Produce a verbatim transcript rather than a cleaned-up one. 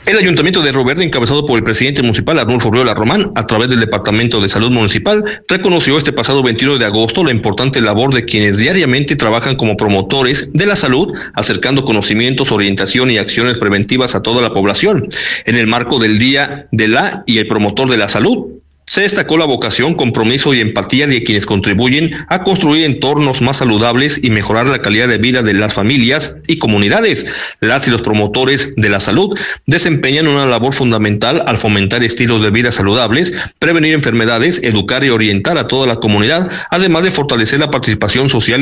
El Ayuntamiento de Río Verde, encabezado por el presidente municipal Arnulfo Oriola Román, a través del Departamento de Salud Municipal, reconoció este pasado veintiuno de agosto la importante labor de quienes diariamente trabajan como promotores de la salud, acercando conocimientos, orientación y acciones preventivas a toda la población. En el marco del Día de la y el Promotor de la Salud, se destacó la vocación, compromiso y empatía de quienes contribuyen a construir entornos más saludables y mejorar la calidad de vida de las familias y comunidades. Las y los promotores de la salud desempeñan una labor fundamental al fomentar estilos de vida saludables, prevenir enfermedades, educar y orientar a toda la comunidad, además de fortalecer la participación social